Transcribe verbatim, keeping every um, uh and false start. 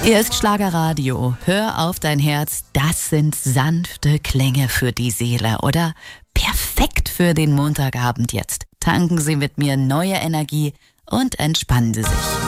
Hier ist Schlagerradio. Hör auf dein Herz. Das sind sanfte Klänge für die Seele, oder? Perfekt für den Montagabend jetzt. Tanken Sie mit mir neue Energie und entspannen Sie sich.